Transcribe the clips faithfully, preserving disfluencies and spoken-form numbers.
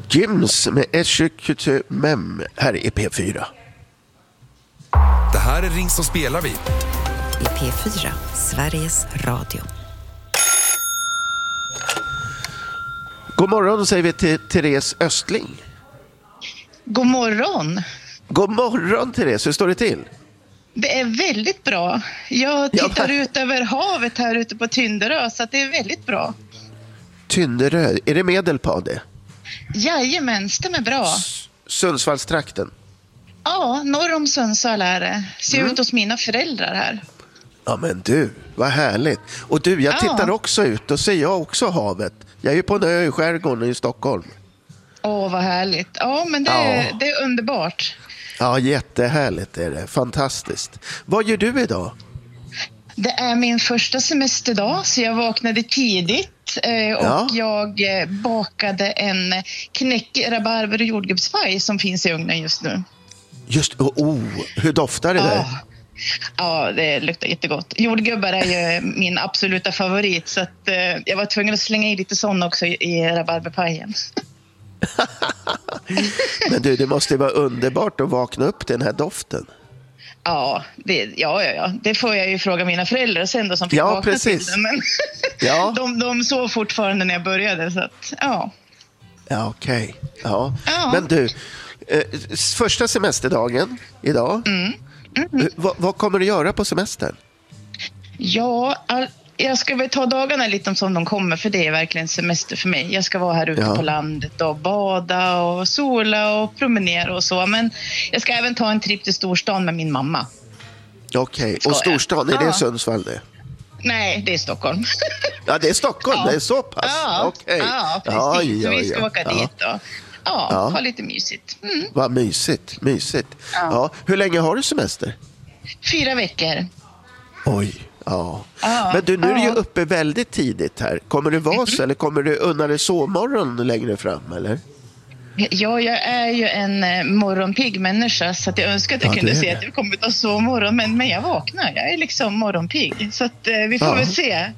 Gyms med Eschekutu Mem här i P fyra. Det här är Ring som spelar vi. I P fyra, Sveriges Radio. God morgon säger vi till Therese Östling. God morgon. God morgon Therese, hur står det till? Det är väldigt bra. Jag tittar ja, ut över havet här ute på Tynderö, så att det är väldigt bra. Tynderö, är det Medelpad det? Jajamän, stämmer bra. S- Sundsvallstrakten? Ja, norr om Sundsvall är det. Ser mm. ut hos mina föräldrar här. Ja men du, vad härligt. Och du, jag tittar ja. också ut och ser jag också havet. Jag är ju på en ö i skärgården i Stockholm. Åh, vad härligt. Ja, men det, ja. det är underbart. Ja, jättehärligt är det. Fantastiskt. Vad gör du idag? Det är min första semesterdag, så jag vaknade tidigt eh, och ja. jag eh, bakade en knäck, rabarber och jordgubbspaj som finns i ugnen just nu. Just, oh, oh hur doftar det ja. där? Ja, det luktar jättegott. Jordgubbar är ju min absoluta favorit, så att, eh, jag var tvungen att slänga i lite sån också i, i rabarberpajen. Men du, det måste vara underbart att vakna upp till den här doften. Ja, det, ja, ja, ja. Det får jag ju fråga mina föräldrar sen då som fick ja, vakna precis. till den. Men ja. de, de sov fortfarande när jag började, så att, ja. Ja, okej. Okay. Ja. Ja. Men du, eh, första semesterdagen idag. Mm. Mm. Eh, vad, vad kommer du göra på semestern? Ja, all, jag ska väl ta dagarna lite som de kommer, för det är verkligen semester för mig. Jag ska vara här ute ja. på landet och bada och sola och promenera och så. Men jag ska även ta en trip till storstan med min mamma. Okej, okay. Och storstan, är ja. det Sundsvall det? Nej, det är Stockholm. Ja, det är Stockholm, ja. det är så pass. Ja, okay. ja precis. Ja, ja, så vi ska ja. åka ja. dit då. Ja, ja, ha lite mysigt. Mm. Vad mysigt, mysigt. Ja. Ja. Hur länge har du semester? Fyra veckor. Oj, ja. ja. Men du, nu är du ju ja. uppe väldigt tidigt här. Kommer du vara mm. så, eller kommer du unna dig sovmorgon längre fram, eller? Ja, jag är ju en eh, morgonpigg människa, så att jag önskar att jag ja, kunde se att jag kommer att ta sovmorgon, men, men jag vaknar. Jag är liksom morgonpigg, så att eh, vi får ja. väl se.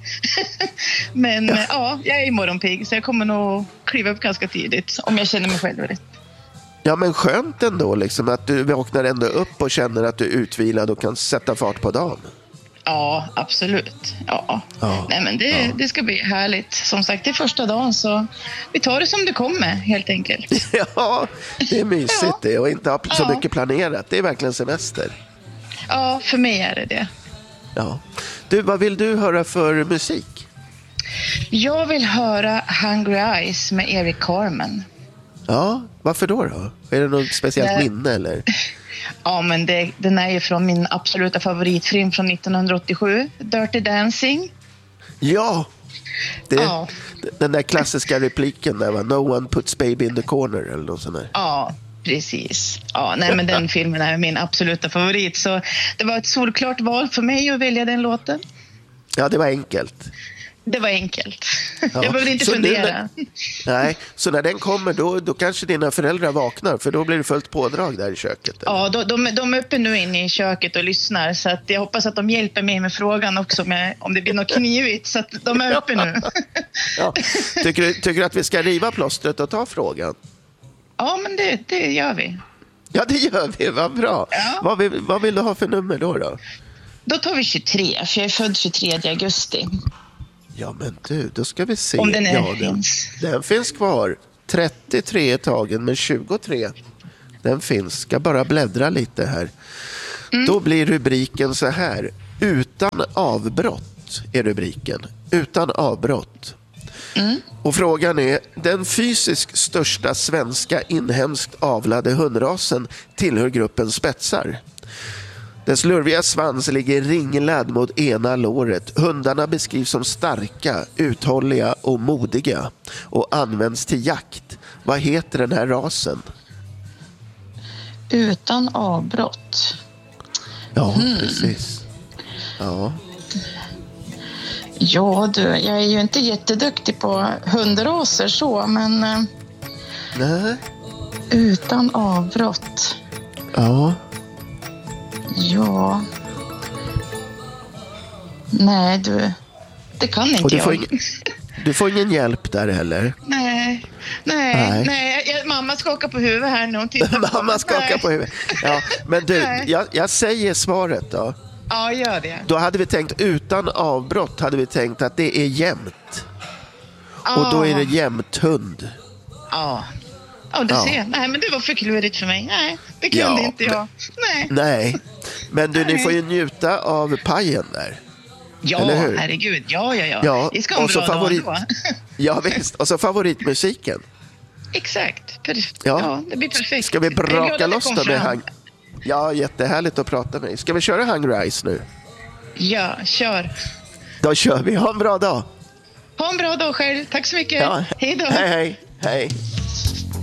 Men ja. ja, jag är morgonpigg, så jag kommer nog kliva upp ganska tidigt, om jag känner mig själv rätt. Ja, men skönt ändå liksom, att du vaknar ändå upp och känner att du är utvilad och kan sätta fart på dagen. Ja, absolut. Ja. Ja. Nej, men det, ja. det ska bli härligt. Som sagt, det är första dagen, så vi tar det som det kommer, helt enkelt. Ja, det är mysigt ja. det, och inte ha så ja. mycket planerat. Det är verkligen semester. Ja, för mig är det det. Ja. Du, vad vill du höra för musik? Jag vill höra Hungry Eyes med Eric Carmen. Ja, varför då då? Är det något speciellt det... minne eller? Ja, men det, den är ju från min absoluta favoritfilm från nittonhundraåttiosju, Dirty Dancing. Ja, det, ja. den där klassiska repliken där var No one puts baby in the corner eller något sånt där. Ja, precis. Ja, nej, men den filmen är min absoluta favorit, så det var ett solklart val för mig att välja den låten. Ja, det var enkelt. Det var enkelt. Ja. Jag behövde inte så fundera. Nu, nej, så när den kommer då, då kanske dina föräldrar vaknar, för då blir det fullt pådrag där i köket. Eller? Ja, de, de, de är uppe nu inne i köket och lyssnar, så att jag hoppas att de hjälper mig med frågan också, med, om det blir något knivigt, så att de är uppe nu. Ja. Tycker, du, tycker du att vi ska riva plåstret och ta frågan? Ja, men det, det gör vi. Ja, det gör vi. Vad bra. Ja. Vad, vill, vad vill du ha för nummer då? Då, då tar vi tjugotre, för jag är född tjugotredje augusti. Ja, men du, då ska vi se. Om den, är, ja, den finns. Den finns kvar. trettiotre är tagen, men tjugotre, den finns. Ska bara bläddra lite här. Mm. Då blir rubriken så här. Utan avbrott är rubriken. Utan avbrott. Mm. Och frågan är, den fysiskt största svenska inhemskt avlade hundrasen tillhör gruppen spetsar. Dess lurviga svans ligger ringlad mot ena låret. Hundarna beskrivs som starka, uthålliga och modiga och används till jakt. Vad heter den här rasen? Utan avbrott. Ja, mm. precis. Ja. Ja, du, jag är ju inte jätteduktig på hundraser så, men... Nej. Utan avbrott. Ja. Ja. Nej, du. Det kan inte och du jag. Får ingen, du får ingen hjälp där heller? Nej. Nej, nej. nej. mamma skakar på huvudet här när hon tittar på Mamma skakar Nej. på huvudet. Ja, men du, Nej. jag, jag säger svaret då. Ja, gör det. Då hade vi tänkt utan avbrott hade vi tänkt att det är jämnt. Och då är det jämthund. Ja. Ja, du Ja. ser. Nej, men det var för klurigt för mig. Nej, det kunde Ja, inte jag. Nej. Nej, men du, ni Nej. får ju njuta av pajen där. Ja, Eller hur? herregud. Ja, ja, ja. Ja, Vi ska ha en och så bra favorit- dag då. Ja visst, och så favoritmusiken. Exakt. Perf- Ja. ja. Det blir perfekt. Ska vi Jag är glad braka att det loss kom då med fram. hang... Ja, jättehärligt att prata med dig. Ska vi köra Hungry Eyes nu? Ja, kör. Då kör vi. Ha en bra dag. Ha en bra dag själv. Tack så mycket. Ja. Hej då. Hej, hej. Hej.